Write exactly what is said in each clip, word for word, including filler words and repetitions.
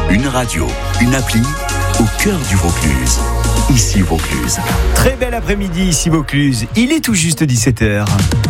Une radio, une appli au cœur du Vaucluse. Ici Vaucluse. Très bel après-midi ici Vaucluse. Il est tout juste dix-sept heures.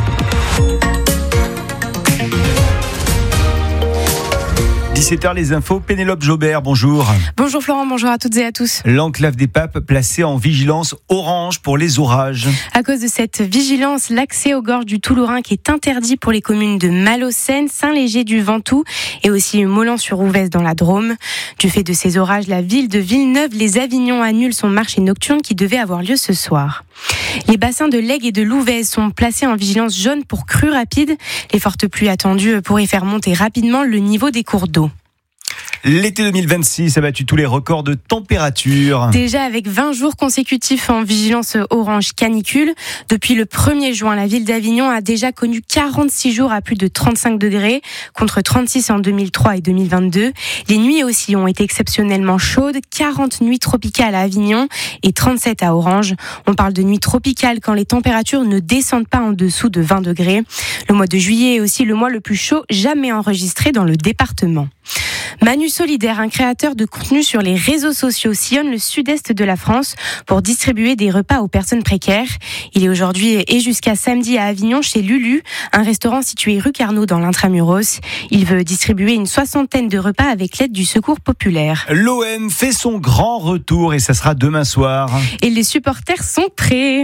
dix-sept heures, les infos. Pénélope Jobert, bonjour. Bonjour Florent, bonjour à toutes et à tous. L'enclave des Papes placée en vigilance orange pour les orages. À cause de cette vigilance, l'accès aux gorges du Toulourenc est interdit pour les communes de Malaucène, Saint-Léger-du-Ventoux et aussi Molan-sur-Ouvèze dans la Drôme. Du fait de ces orages, la ville de Villeneuve-les-Avignon annule son marché nocturne qui devait avoir lieu ce soir. Les bassins de l'Aigle et de l'Ouvèze sont placés en vigilance jaune pour crues rapides. Les fortes pluies attendues pourraient faire monter rapidement le niveau des cours d'eau. L'été deux mille vingt-six a battu tous les records de température. Déjà avec vingt jours consécutifs en vigilance orange canicule. Depuis le premier juin, la ville d'Avignon a déjà connu quarante-six jours à plus de trente-cinq degrés, contre trente-six en deux mille trois et deux mille vingt-deux. Les nuits aussi ont été exceptionnellement chaudes. quarante nuits tropicales à Avignon et trente-sept à Orange. On parle de nuits tropicales quand les températures ne descendent pas en dessous de vingt degrés. Le mois de juillet est aussi le mois le plus chaud jamais enregistré dans le département. Manu Solidaire, un créateur de contenu sur les réseaux sociaux, sillonne le sud-est de la France pour distribuer des repas aux personnes précaires. Il est aujourd'hui et jusqu'à samedi à Avignon chez Lulu, un restaurant situé rue Carnot dans l'Intramuros. Il veut distribuer une soixantaine de repas avec l'aide du Secours populaire. L'O M fait son grand retour et ça sera demain soir. Et les supporters sont prêts.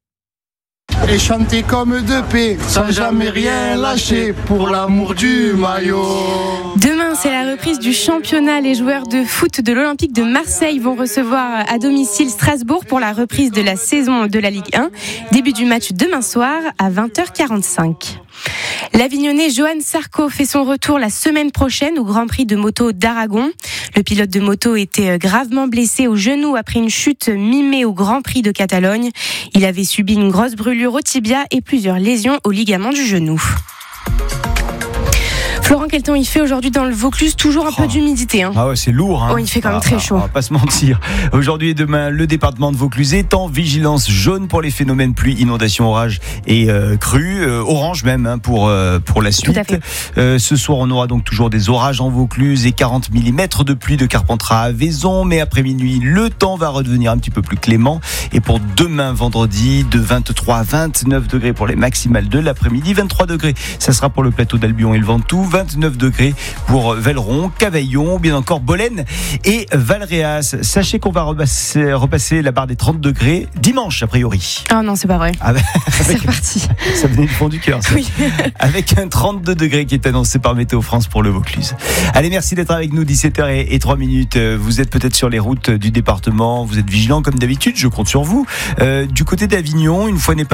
Et chanter comme de paix, sans jamais rien lâcher, pour l'amour du maillot. Demain, c'est la reprise du championnat. Les joueurs de foot de l'Olympique de Marseille vont recevoir à domicile Strasbourg pour la reprise de la saison de la Ligue un. Début du match demain soir à vingt heures quarante-cinq. L'Avignonnais Johan Sarko fait son retour la semaine prochaine au Grand Prix de moto d'Aragon. Le pilote de moto était gravement blessé au genou après une chute mi-mai au Grand Prix de Catalogne. Il avait subi une grosse brûlure au tibia et plusieurs lésions au ligament du genou. Florent, quel temps il fait aujourd'hui dans le Vaucluse? Toujours un oh. peu d'humidité. Hein. Ah ouais, c'est lourd. Hein. Oh, il fait quand même ah, très chaud. On va pas se mentir. Aujourd'hui et demain, le département de Vaucluse est en vigilance jaune pour les phénomènes pluie, inondations, orages et euh, crues. Euh, orange même hein, pour, euh, pour la suite. Tout à fait. Euh, ce soir, on aura donc toujours des orages en Vaucluse et quarante millimètres de pluie de Carpentras à Vaison. Mais après minuit, le temps va redevenir un petit peu plus clément. Et pour demain, vendredi, de vingt-trois à vingt-neuf degrés pour les maximales de l'après-midi. vingt-trois degrés, ça sera pour le plateau d'Albion et le Ventoux. vingt-neuf degrés pour Velleron, Cavaillon, bien encore Bolène et Valréas. Sachez qu'on va repasser, repasser la barre des trente degrés dimanche, a priori. Ah non, c'est pas vrai. Ah bah, c'est reparti. Ça venait du fond du cœur. Oui. Avec un trente-deux degrés qui est annoncé par Météo France pour le Vaucluse. Allez, merci d'être avec nous, dix-sept heures et trois minutes. Vous êtes peut-être sur les routes du département, vous êtes vigilants comme d'habitude, je compte sur vous. Euh, du côté d'Avignon, une fois n'est pas